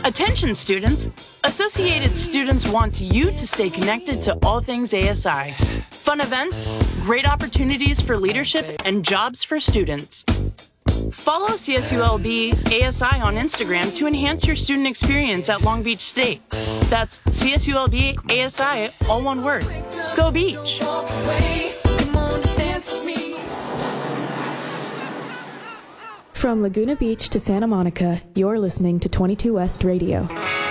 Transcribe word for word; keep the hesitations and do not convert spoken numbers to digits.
Attention students! Associated Students wants you to stay connected to all things A S I. Fun events, great opportunities for leadership, and jobs for students. Follow C S U L B A S I on Instagram to enhance your student experience at Long Beach State. That's C S U L B A S I, all one word. Go Beach! From Laguna Beach to Santa Monica, you're listening to twenty-two West Radio.